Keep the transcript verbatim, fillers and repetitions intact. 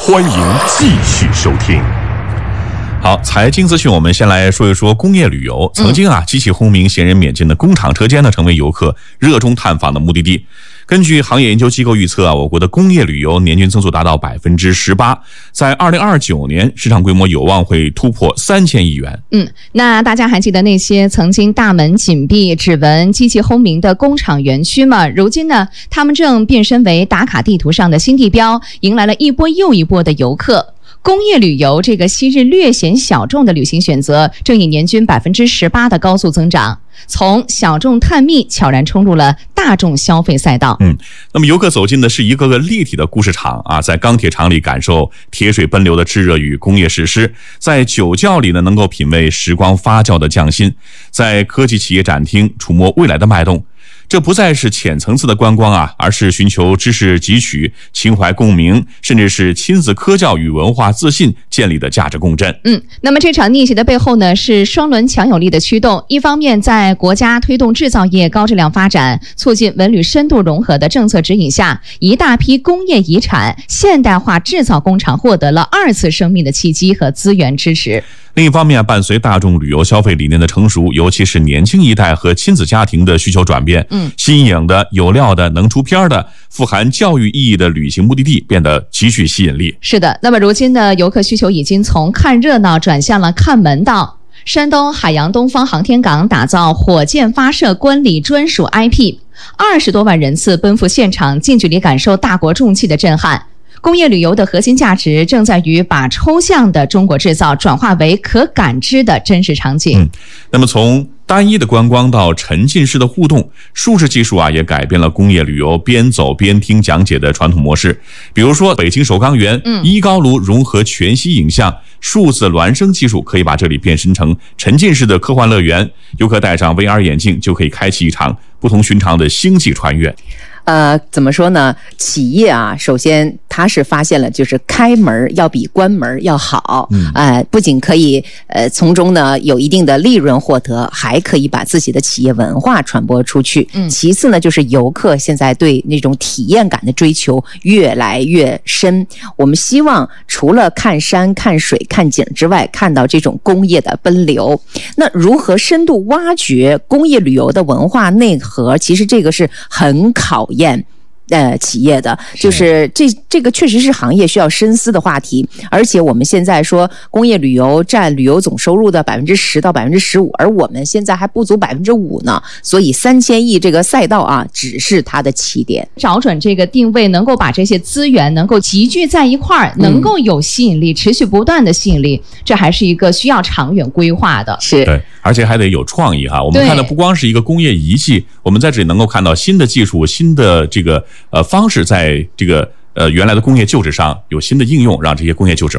欢迎继续收听。好，财经资讯，我们先来说一说工业旅游。曾经啊，机器轰鸣、闲人免进的工厂车间呢，成为游客热衷探访的目的地。根据行业研究机构预测啊，我国的工业旅游年均增速达到百分之十八，在二零二九年市场规模有望会突破三千亿元。 嗯，那大家还记得那些曾经大门紧闭、只闻机器轰鸣的工厂园区吗？如今呢，他们正变身为打卡地图上的新地标，迎来了一波又一波的游客。工业旅游这个昔日略显小众的旅行选择，正以年均百分之十八的高速增长，从小众探秘悄然冲入了大众消费赛道。 嗯，那么游客走进的是一个个立体的故事场啊，在钢铁厂里感受铁水奔流的炙热与工业史诗，在酒窖里呢能够品味时光发酵的匠心，在科技企业展厅触摸未来的脉动。这不再是浅层次的观光啊，而是寻求知识汲取、情怀共鸣，甚至是亲子科教与文化自信建立的价值共振。 嗯，那么这场逆袭的背后呢，是双轮强有力的驱动。一方面，在国家推动制造业高质量发展、促进文旅深度融合的政策指引下，一大批工业遗产现代化制造工厂获得了二次生命的契机和资源支持。 另一方面，伴随大众旅游消费理念的成熟，尤其是年轻一代和亲子家庭的需求转变，嗯，新颖的、有料的、能出片的、富含教育意义的旅行目的地变得极具吸引力。 是的，那么如今的游客需求已经从看热闹转向了看门道。山东海洋东方航天港打造火箭发射观礼专属 I P， 二十多万人次奔赴现场，近距离感受大国重器的震撼。工业旅游的核心价值正在于把抽象的中国制造转化为可感知的真实场景。 嗯，那么从单一的观光到沉浸式的互动，数字技术啊也改变了工业旅游边走边听讲解的传统模式。比如说北京首钢园、嗯、一高炉融合全息影像、数字孪生技术，可以把这里变身成沉浸式的科幻乐园。游客戴上 V R 眼镜，就可以开启一场不同寻常的星际穿越。 呃，怎么说呢？企业啊，首先它是发现了，就是开门要比关门要好。嗯，呃，不仅可以呃从中呢有一定的利润获得，还可以把自己的企业文化传播出去。嗯，其次呢，就是游客现在对那种体验感的追求越来越深。我们希望除了看山、看水、看景之外，看到这种工业的奔流。那如何深度挖掘工业旅游的文化内核？其实这个是很考验。验呃，企业的就是这这个确实是行业需要深思的话题，而且我们现在说工业旅游占旅游总收入的百分之十到百分之十五，而我们现在还不足百分之五呢，所以三千亿这个赛道啊，只是它的起点。 找准这个定位，能够把这些资源能够集聚在一块儿，能够有吸引力，持续不断的吸引力，这还是一个需要长远规划的。 是， 对，而且还得有创意哈。我们看的不光是一个工业仪器，我们在这里能够看到新的技术、新的这个呃方式，在这个呃原来的工业旧址上有新的应用，让这些工业旧址